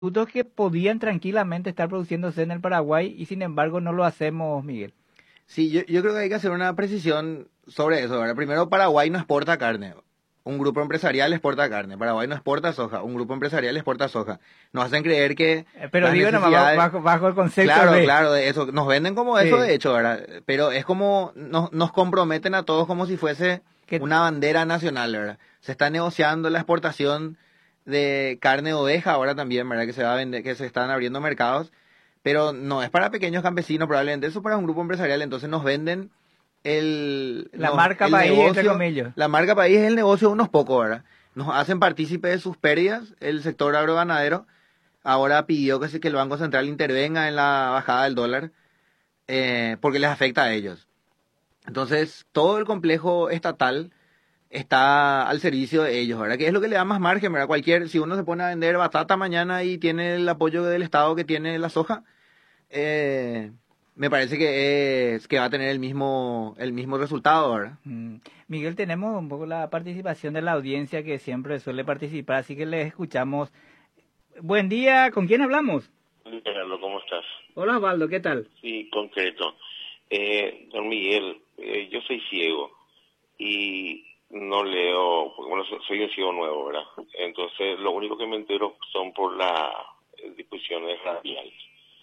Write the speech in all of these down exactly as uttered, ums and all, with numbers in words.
productos que podían tranquilamente estar produciéndose en el Paraguay y sin embargo no lo hacemos, Miguel. Sí, yo, yo creo que hay que hacer una precisión sobre eso, ¿verdad? Primero, Paraguay no exporta carne. Un grupo empresarial exporta carne. Paraguay no exporta soja. Un grupo empresarial exporta soja. Nos hacen creer que... Eh, Pero las digo nomás necesidades- bajo, bajo el concepto Claro, de... claro, de eso. Nos venden como eso, Sí. de hecho, ¿verdad? Pero es como... Nos, nos comprometen a todos como si fuese Que- una bandera nacional, ¿verdad? Se está negociando la exportación de carne de oveja ahora también, ¿verdad? Que se va a vender, que se están abriendo mercados. Pero no es para pequeños campesinos, probablemente eso es para un grupo empresarial. Entonces nos venden el... La nos- marca el país, entre negocio- comillas. La marca país es el negocio de unos pocos, ¿verdad? Nos hacen partícipe de sus pérdidas. El sector agroganadero ahora pidió que, se- que el Banco Central intervenga en la bajada del dólar eh, porque les afecta a ellos. Entonces, todo el complejo estatal está al servicio de ellos, ¿verdad? Que es lo que le da más margen, ¿verdad? Cualquier, si uno se pone a vender batata mañana y tiene el apoyo del Estado que tiene la soja, eh, me parece que es que va a tener el mismo el mismo resultado, ¿verdad? Mm. Miguel, tenemos un poco la participación de la audiencia que siempre suele participar, así que les escuchamos. Buen día, ¿con quién hablamos? Gerardo, ¿cómo estás? Hola, Osvaldo, ¿qué tal? Sí, concreto. Eh, don Miguel, eh, yo soy ciego y no leo, porque bueno, so- soy un ciego nuevo, ¿verdad? Entonces, lo único que me entero son por las eh, discusiones radiales.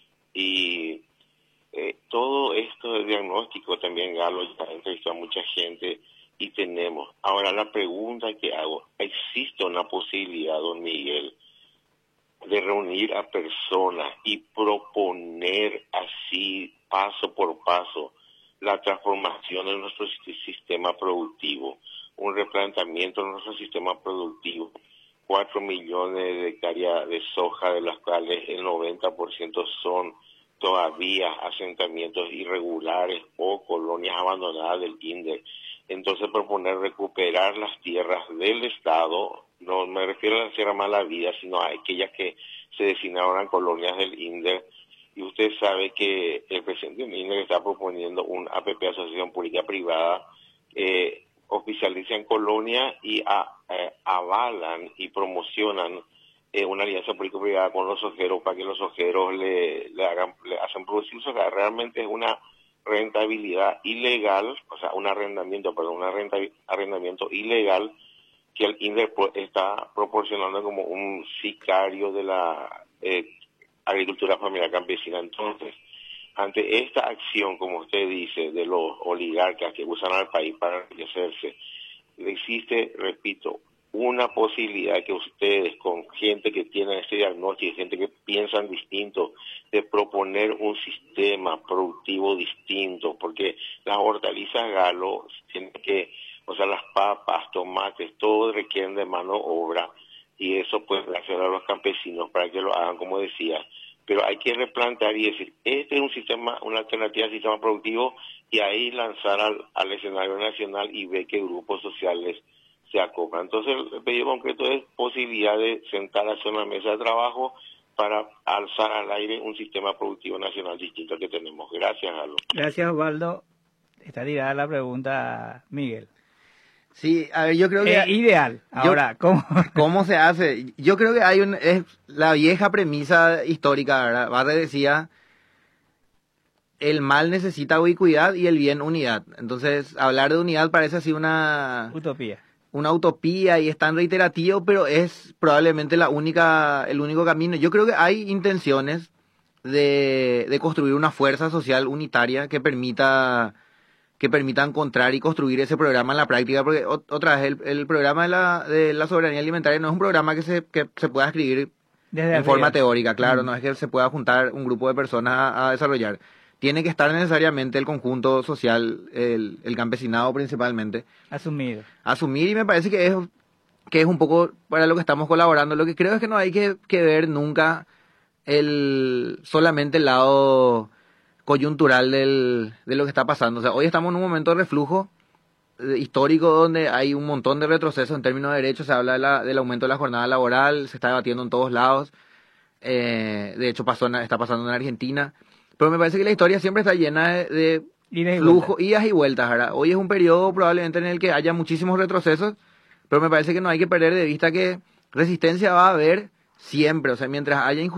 Y eh, todo esto de diagnóstico también, Galo, ya he entrevistado a mucha gente y tenemos. Ahora, la pregunta que hago, ¿existe una posibilidad, don Miguel, de reunir a personas y proponer así, paso por paso, la transformación de nuestro si- sistema productivo, un replanteamiento de nuestro sistema productivo? Cuatro millones de hectáreas de soja, de las cuales el noventa por ciento son todavía asentamientos irregulares o colonias abandonadas del INDER. Entonces, proponer recuperar las tierras del Estado, no me refiero a la Sierra Mala Vida, sino a aquellas que se destinaron a colonias del INDER. Y usted sabe que el presidente del INDER está proponiendo un A P P, Asociación Pública Privada, eh, oficializan colonias y a, eh, avalan y promocionan eh, una alianza público-privada con los sojeros para que los sojeros le, le hagan, le hacen producir soja. Realmente es una rentabilidad ilegal, o sea, un arrendamiento, perdón, un arrenda, arrendamiento ilegal que el INDER pro- está proporcionando como un sicario de la eh, agricultura familiar campesina. Entonces, ante esta acción, como usted dice, de los oligarcas que usan al país para enriquecerse, existe, repito, una posibilidad que ustedes, con gente que tiene este diagnóstico, gente que piensan distinto, de proponer un sistema productivo distinto, porque las hortalizas, Galo, tienen que, o sea, las papas, tomates, todo requieren de mano obra, y eso pues hacer a los campesinos para que lo hagan, como decía. Pero hay que replantear y decir, este es un sistema, una alternativa al sistema productivo, y ahí lanzar al, al escenario nacional y ver qué grupos sociales se acoplan. Entonces, el pedido concreto es posibilidad de sentar hacia una mesa de trabajo para alzar al aire un sistema productivo nacional distinto al que tenemos. Gracias, Galo. Gracias, Osvaldo. Está tirada la pregunta, Miguel. Sí, a ver, yo creo que... Eh, ideal. yo- Ahora, ¿cómo? ¿Cómo se hace? Yo creo que hay un... Es la vieja premisa histórica, ¿verdad? Barre decía, el mal necesita ubicuidad y el bien unidad. Entonces, hablar de unidad parece así una, Utopía. una utopía y es tan reiterativo, pero es probablemente la única, el único camino. Yo creo que hay intenciones de, de construir una fuerza social unitaria que permita que permita encontrar y construir ese programa en la práctica, porque ot- otra vez, el, el programa de la, de la soberanía alimentaria no es un programa que se, que se pueda escribir Desde en arriba. forma teórica, claro, Mm. no es que se pueda juntar un grupo de personas a, a desarrollar. Tiene que estar necesariamente el conjunto social, el, el campesinado principalmente, Asumido. asumir, y me parece que es, que es un poco para lo que estamos colaborando. Lo que creo es que no hay que, que ver nunca el solamente el lado coyuntural del, de lo que está pasando. O sea, hoy estamos en un momento de reflujo eh, histórico donde hay un montón de retrocesos en términos de derechos. Se habla de la, del aumento de la jornada laboral, se está debatiendo en todos lados. Eh, de hecho, pasó en- está pasando en Argentina. Pero me parece que la historia siempre está llena de, de Idas y flujo, vueltas. idas y vueltas, ¿verdad? Hoy es un periodo probablemente en el que haya muchísimos retrocesos, pero me parece que no hay que perder de vista que resistencia va a haber Siempre, o sea, mientras haya